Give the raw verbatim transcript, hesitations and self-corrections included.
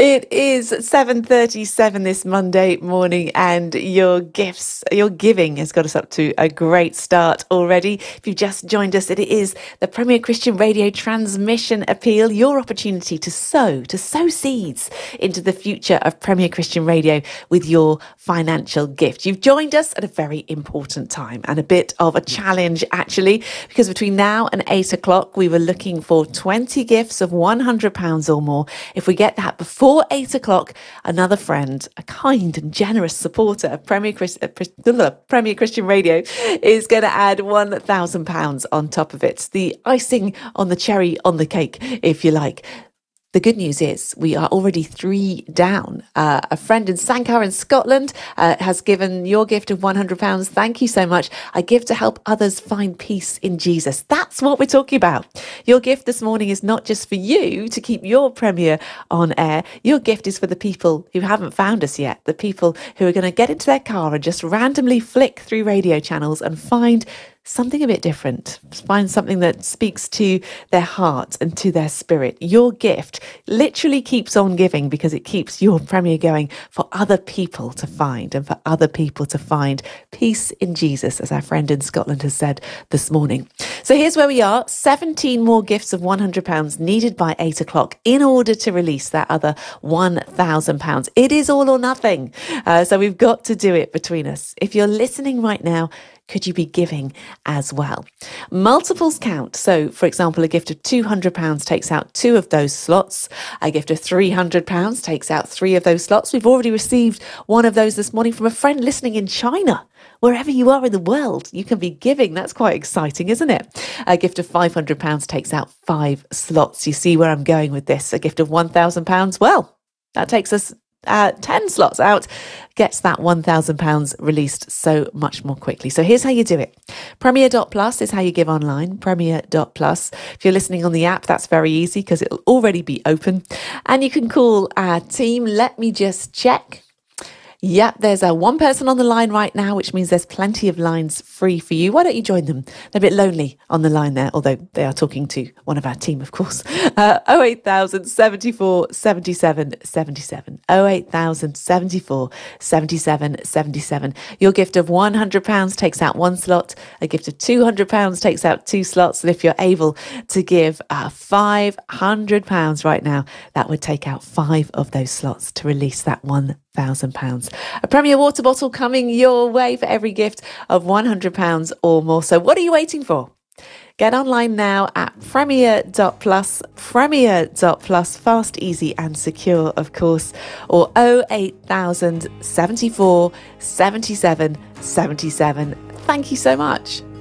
It is seven thirty-seven this Monday morning, and your gifts, your giving has got us up to a great start already. If you've just joined us, it is the Premier Christian Radio Transmission Appeal, your opportunity to sow, to sow seeds into the future of Premier Christian Radio with your financial gift. You've joined us at a very important time and a bit of a challenge, actually, because between now and eight o'clock, we were looking for twenty gifts of one hundred pounds or more. If we get that before eight o'clock, another friend, a kind and generous supporter of Premier, Christ- uh, Premier Christian Radio, is going to add one thousand pounds on top of it. The icing on the cherry on the cake, if you like. The good news is we are already three down. Uh, a friend in Sankar in Scotland uh, has given your gift of one hundred pounds. Thank you so much. I give to help others find peace in Jesus. That's what we're talking about. Your gift this morning is not just for you to keep your Premier on air. Your gift is for the people who haven't found us yet, the people who are going to get into their car and just randomly flick through radio channels and find something a bit different, find something that speaks to their heart and to their spirit. Your gift literally keeps on giving because it keeps your Premier going for other people to find and for other people to find peace in Jesus, as our friend in Scotland has said this morning. So here's where we are. seventeen more gifts of one hundred pounds needed by eight o'clock in order to release that other one thousand pounds. It is all or nothing. Uh, so we've got to do it between us. If you're listening right now, could you be giving as well? Multiples count. So, for example, a gift of two hundred pounds takes out two of those slots. A gift of three hundred pounds takes out three of those slots. We've already received one of those this morning from a friend listening in China. Wherever you are in the world, you can be giving. That's quite exciting, isn't it? A gift of five hundred pounds takes out five slots. You see where I'm going with this. A gift of one thousand pounds, well, that takes us Uh, ten slots out, gets that one thousand pounds released so much more quickly. So here's how you do it. Premier dot plus is how you give online, Premier dot plus. If you're listening on the app, that's very easy because it'll already be open. And you can call our team. Let me just check. Yep, there's a one person on the line right now, which means there's plenty of lines free for you. Why don't you join them? They're a bit lonely on the line there, although they are talking to one of our team, of course. Uh, oh eight thousand seventy-four seventy-seven seventy-seven. oh eight thousand seventy-four seventy-seven seventy-seven. Your gift of one hundred pounds takes out one slot. A gift of two hundred pounds takes out two slots. And if you're able to give uh, five hundred pounds right now, that would take out five of those slots to release that one thousand pounds. A Premier water bottle coming your way for every gift of one hundred pounds or more. So what are you waiting for? Get online now at Premier dot plus, Premier dot plus, fast, easy and secure, of course, or oh eight thousand seventy-four seventy-seven seventy-seven. Thank you so much.